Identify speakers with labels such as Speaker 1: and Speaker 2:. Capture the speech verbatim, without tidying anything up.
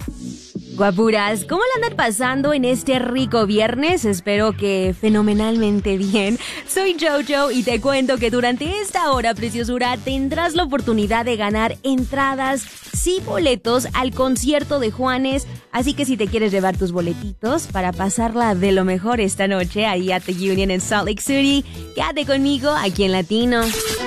Speaker 1: Guapuras, ¿cómo la andan pasando en este rico viernes? Espero que fenomenalmente bien. Soy Jojo y te cuento que durante esta hora, preciosura, tendrás la oportunidad de ganar entradas, sí, boletos al concierto de Juanes. Así que si te quieres llevar tus boletitos para pasarla de lo mejor esta noche ahí at The Union en Salt Lake City, quédate conmigo aquí en Latino.